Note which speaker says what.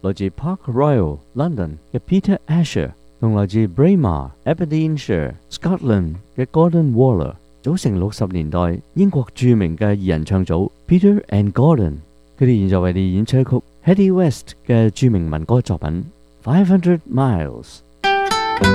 Speaker 1: 來自 Park Royal、London 嘅 Peter Asher 同來自 Braemar、Aberdeenshire、Scotland 嘅 Gordon Waller 組成60年代英國著名嘅二人唱組 Peter and Gordon。佢哋現在為你演唱曲 Hedy West 嘅著名民歌作品500 Miles。